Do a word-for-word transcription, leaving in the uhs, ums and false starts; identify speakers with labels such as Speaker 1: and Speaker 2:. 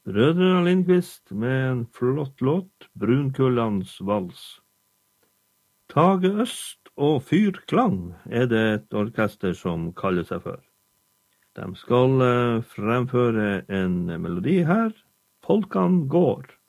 Speaker 1: Brødrene Lindqvist med en flott låt, Brunkullans vals. Tage Øst og Fyrklang er det et orkester som kaller seg for. De skal fremføre en melodi her, Polkan går.